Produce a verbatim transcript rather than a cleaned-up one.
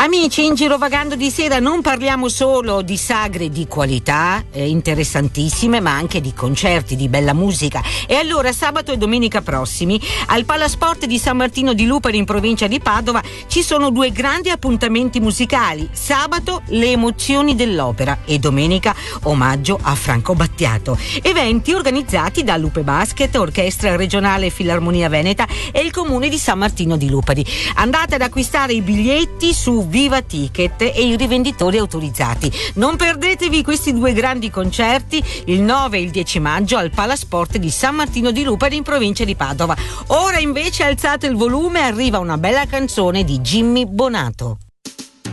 Amici, in Girovagando di sera non parliamo solo di sagre di qualità, eh, interessantissime, ma anche di concerti, di bella musica. E allora sabato e domenica prossimi al Palasport di San Martino di Lupari in provincia di Padova ci sono due grandi appuntamenti musicali. Sabato le emozioni dell'opera e domenica omaggio a Franco Battiato. Eventi organizzati da Lupe Basket, Orchestra Regionale Filarmonia Veneta e il Comune di San Martino di Lupari. Andate ad acquistare i biglietti su Viva Ticket e i rivenditori autorizzati. Non perdetevi questi due grandi concerti il nove e il dieci maggio al Palasport di San Martino di Lupari in provincia di Padova. Ora invece alzate il volume, arriva una bella canzone di Jimmy Bonato.